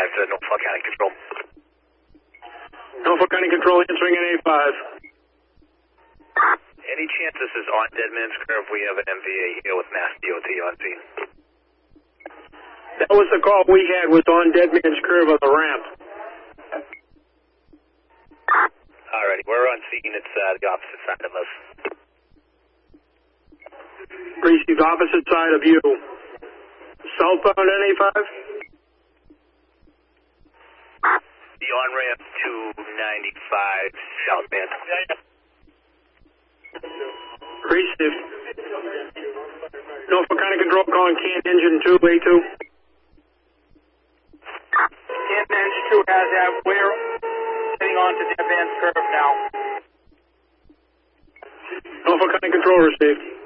to Norfolk County Control. Norfolk County Control answering at A5. Any chance this is on Dead Man's Curve? We have an MVA here with Mass DOT on scene. That was the call we had, was on Dead Man's Curve of the ramp. Alrighty, we're on scene. It's the opposite side of us. Received opposite side of you. Southbound NA5? The on-ramp to 95 southbound. Received. Norfolk County Control calling can engine 2, A2. Can engine 2 has that. We're heading on to Dead Man's Curve now. Norfolk County Control received.